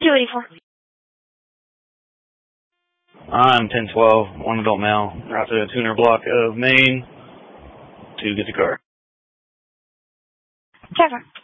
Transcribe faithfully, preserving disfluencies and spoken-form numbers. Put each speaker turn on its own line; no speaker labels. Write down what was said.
two eighty-four.
I'm ten twelve, one adult male, route to the tuner block of Maine to get the car.
Trevor.